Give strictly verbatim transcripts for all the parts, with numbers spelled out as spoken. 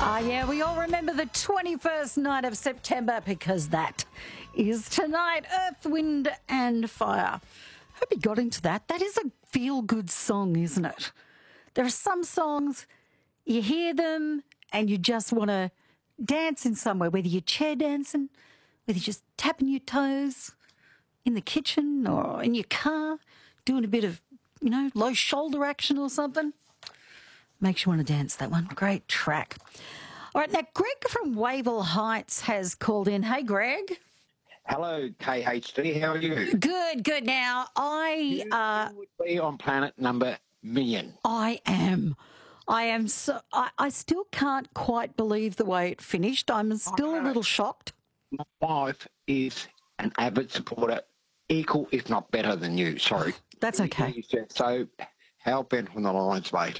Ah, yeah, we all remember the twenty-first night of September because that is tonight, Earth, Wind and Fire. Hope you got into that. That is a feel-good song, isn't it? There are some songs, you hear them and you just want to dance in somewhere, whether you're chair dancing, whether you're just tapping your toes in the kitchen or in your car, doing a bit of, you know, low shoulder action or something. Makes you want to dance, that one. Great track. All right, now Greg from Wavell Heights has called in. Hey, Greg. Hello, K H D. How are you? Good, good. Now, I... You Uh, would be on planet number million. I am. I am so... I, I still can't quite believe the way it finished. I'm still a little shocked. My wife is an avid supporter, equal if not better than you. Sorry. That's okay. So, how bent on the Lions, mate?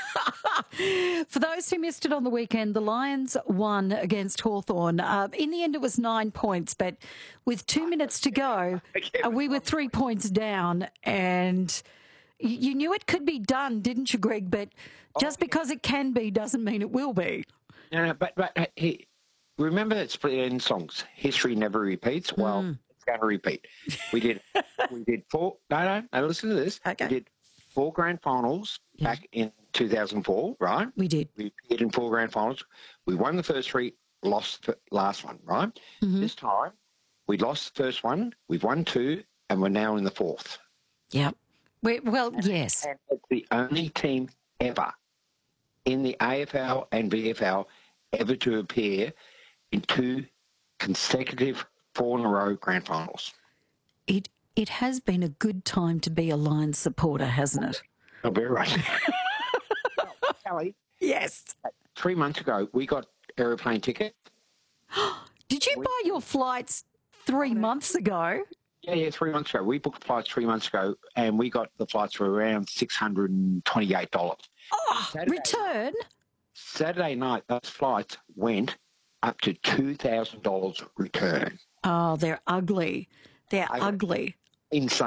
For those who missed it on the weekend, the Lions won against Hawthorn. Uh, in the end, it was nine points, but with two minutes to go, uh, we were three points down, and you, you knew it could be done, didn't you, Greg? But just because it can be doesn't mean it will be. No, no, but, but hey, remember that split end songs, history never repeats. Well, Mm. it's going to repeat. We did we did four, no, no, no, listen to this. Okay. We did four grand finals Yeah. back in two thousand four, right? We did. We appeared in four grand finals. We won the first three, lost the last one, right? Mm-hmm. This time, we lost the first one, we've won two, and we're now in the fourth. Yep. we well, yes. And it's the only team ever in the A F L and V F L ever to appear in two consecutive four-in-a-row grand finals. It it has been a good time to be a Lions supporter, hasn't it? Oh, very right. Kelly, Yes. three months ago, we got aeroplane tickets. Did you buy your flights three months ago? Yeah, yeah, three months ago. We booked flights three months ago, and we got the flights for around six hundred twenty-eight dollars. Oh, Saturday, return? Saturday night, those flights went up to two thousand dollars return. Oh, they're ugly. They're I- ugly. Insane.